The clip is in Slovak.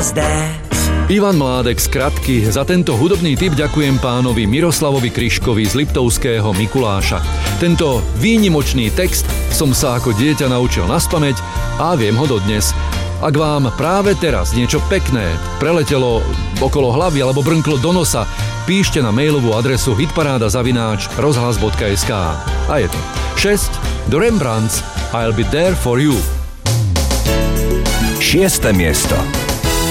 was there. Ivan Mládek z Kratky. Za tento hudobný tip ďakujem pánovi Miroslavovi Kryškovi z Liptovského Mikuláša. Tento výnimočný text som sa ako dieťa naučil naspamäť a viem ho dodnes. Ak vám práve teraz niečo pekné preletelo okolo hlavy alebo brnklo do nosa, píšte na mailovú adresu hitparáda@rozhlas.sk. A je to 6 do Rembrandts I'll be there for you. 6. miesto.